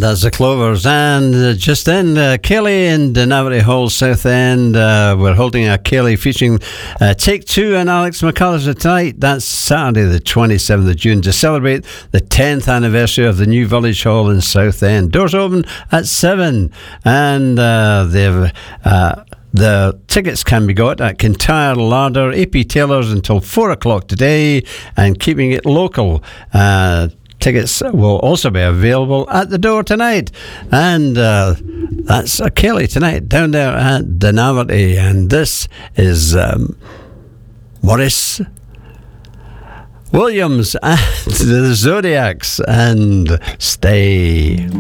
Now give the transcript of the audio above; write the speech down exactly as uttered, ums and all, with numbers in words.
And that's the Clovers. And uh, just then, uh, Kelly in Dunaverty Hall, South End. Uh, we're holding a Kelly featuring uh, Take Two and Alex McAllister tonight. That's Saturday, the twenty-seventh of June, to celebrate the tenth anniversary of the new Village Hall in South End. Doors open at seven. And uh, they've... Uh, The tickets can be got at Kintyre Larder, A P Taylor's until four o'clock today, and keeping it local. Uh, tickets will also be available at the door tonight. And uh, that's uh, Kelly tonight down there at Dunaverty. And this is um, Maurice Williams and the Zodiacs, and Stay.